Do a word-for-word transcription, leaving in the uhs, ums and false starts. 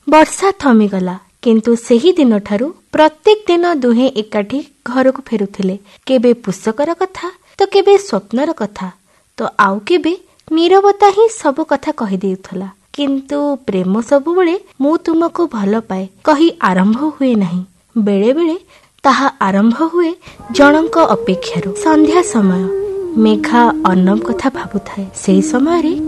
ବର୍ଷା ଥମିଗଲା, କିନ୍ତୁ ସେହି ଦିନଠାରୁ ପ୍ରତ୍ୟେକ ଦିନ ଦୁହେଁ ଏକାଠି ଘରକୁ ଫେରୁଥିଲେ। କେବେ ପୁସ୍ତକର କଥା ତ କେବେ ସ୍ୱପ୍ନର କଥା, ତ ଆଉ କେବେ ନୀରବତା ହିଁ ସବୁ କଥା କହିଦେଉଥିଲା। କିନ୍ତୁ ପ୍ରେମ ସବୁବେଳେ ମୁଁ ତୁମକୁ ଭଲ ପାଏ କହି ଆରମ୍ଭ ହୁଏ ନାହିଁ। ବେଳେ ବେଳେ ତାହା ଆରମ୍ଭ ହୁଏ ଜଣଙ୍କ ଅପେକ୍ଷାରୁ। ସନ୍ଧ୍ୟା ସମୟ, ମେଘା ଅର୍ଣ୍ଣବ କଥା ଭାବୁଥାଏ। ସେହି ସମୟରେ